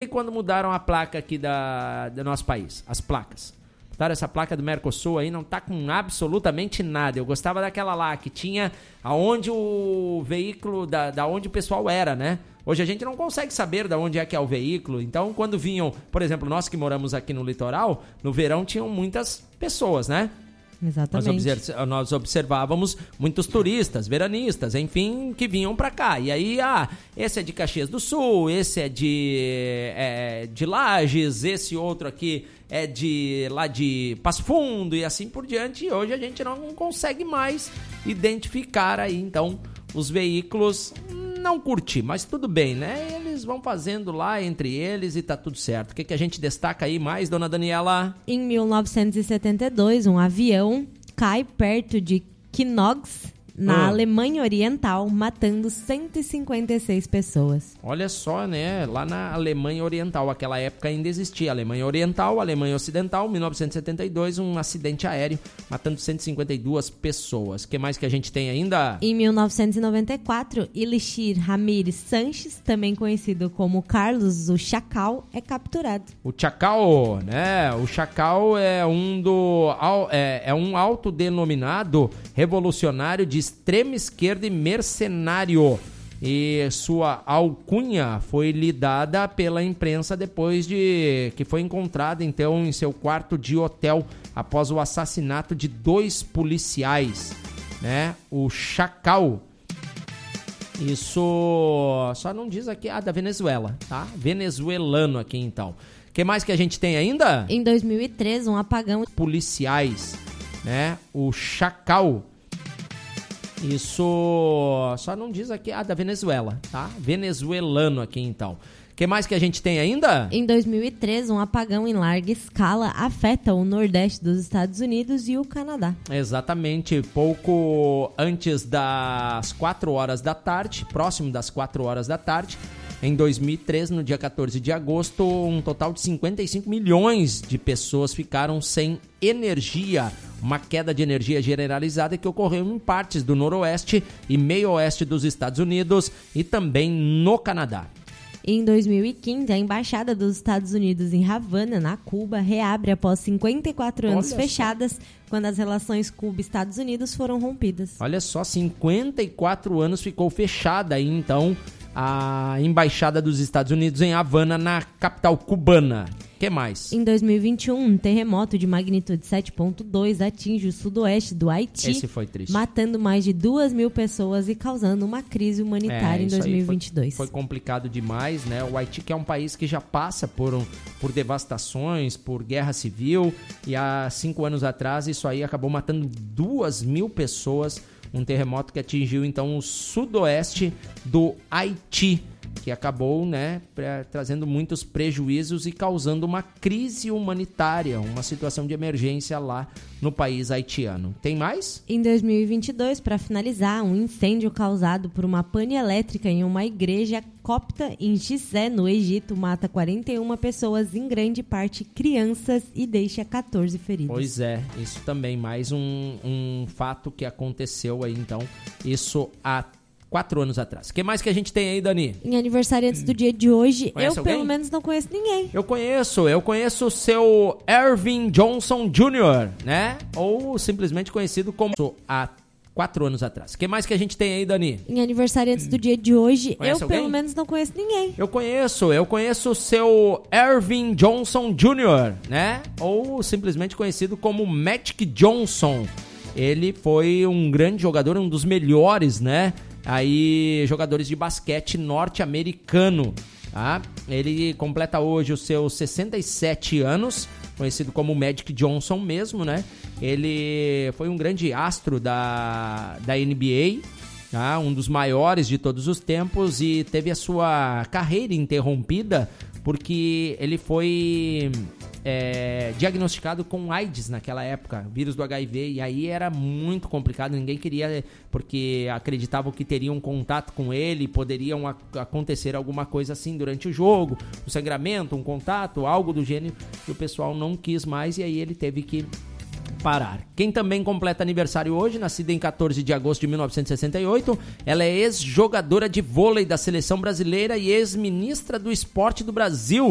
quando mudaram a placa aqui do nosso país, as placas. Botaram essa placa do Mercosul aí, não tá com absolutamente nada. Eu gostava daquela lá, que tinha aonde o veículo, da onde o pessoal era, né? Hoje a gente não consegue saber de onde é que é o veículo. Então, quando vinham, por exemplo, nós que moramos aqui no litoral, no verão tinham muitas pessoas, né? Exatamente. Nós observávamos muitos turistas, veranistas, enfim, que vinham pra cá. E aí, esse é de Caxias do Sul, esse é de Lages, esse outro aqui é lá de Passo Fundo e assim por diante. E hoje a gente não consegue mais identificar aí, então, os veículos. Não curti, mas tudo bem, né? Eles vão fazendo lá entre eles e tá tudo certo. O que a gente destaca aí mais, dona Daniela? Em 1972, um avião cai perto de Knox, na Alemanha Oriental, matando 156 pessoas. Olha só, né? Lá na Alemanha Oriental, aquela época ainda existia Alemanha Oriental, Alemanha Ocidental, 1972, um acidente aéreo matando 152 pessoas. O que mais que a gente tem ainda? Em 1994, Elixir Ramírez Sanches, também conhecido como Carlos o Chacal, é capturado. O Chacal, né? O Chacal é um autodenominado revolucionário de extrema esquerda e mercenário. E sua alcunha foi lhe dada pela imprensa depois de que foi encontrado então em seu quarto de hotel após o assassinato de 2 policiais, né? O Chacal. Isso só não diz aqui da Venezuela, tá? Venezuelano aqui então. O que mais que a gente tem ainda? Em 2003, um apagão. Policiais, né? O Chacal. Isso só não diz aqui da Venezuela, tá? Venezuelano aqui então. O que mais que a gente tem ainda? Em 2003, um apagão em larga escala afeta o Nordeste dos Estados Unidos e o Canadá. Exatamente, pouco antes das 4 horas da tarde, próximo das 4 horas da tarde, em 2003, no dia 14 de agosto, um total de 55 milhões de pessoas ficaram sem energia. Uma queda de energia generalizada que ocorreu em partes do noroeste e meio-oeste dos Estados Unidos e também no Canadá. Em 2015, a Embaixada dos Estados Unidos em Havana, na Cuba, reabre após 54 anos fechadas, quando as relações Cuba-Estados Unidos foram rompidas. Olha só, 54 anos ficou fechada aí, então, a Embaixada dos Estados Unidos em Havana, na capital cubana. O que mais? Em 2021, um terremoto de magnitude 7.2 atinge o sudoeste do Haiti. Esse foi triste. Matando mais de 2.000 pessoas e causando uma crise humanitária em 2022. Foi complicado demais, né? O Haiti, que é um país que já passa por devastações, por guerra civil, e há 5 anos atrás isso aí acabou matando 2.000 pessoas, um terremoto que atingiu então o sudoeste do Haiti, que acabou, né, trazendo muitos prejuízos e causando uma crise humanitária, uma situação de emergência lá no país haitiano. Tem mais? Em 2022, para finalizar, um incêndio causado por uma pane elétrica em uma igreja copta em Gizé, no Egito, mata 41 pessoas, em grande parte crianças, e deixa 14 feridos. Pois é, isso também, mais um fato que aconteceu aí, então, isso há 4 anos atrás. O que mais que a gente tem aí, Dani? Em aniversariantes do dia de hoje, Conhece alguém? Pelo menos não conheço ninguém. Eu conheço o seu Ervin Johnson Jr., né? Ou simplesmente conhecido como há 4 anos atrás. O que mais que a gente tem aí, Dani? Em aniversariantes do dia de hoje, Conhece alguém? Pelo menos não conheço ninguém. Eu conheço o seu Ervin Johnson Jr., né? Ou simplesmente conhecido como Magic Johnson. Ele foi um grande jogador, um dos melhores, né? Aí, jogadores de basquete norte-americano, tá? Ele completa hoje os seus 67 anos, conhecido como Magic Johnson mesmo, né? Ele foi um grande astro da NBA, tá? Um dos maiores de todos os tempos, e teve a sua carreira interrompida porque ele foi diagnosticado com AIDS naquela época, vírus do HIV, e aí era muito complicado, ninguém queria, porque acreditavam que teriam contato com ele, poderiam acontecer alguma coisa assim durante o jogo, um sangramento, um contato, algo do gênero, e o pessoal não quis mais, e aí ele teve que parar. Quem também completa aniversário hoje, nascida em 14 de agosto de 1968, ela é ex-jogadora de vôlei da seleção brasileira e ex-ministra do esporte do Brasil.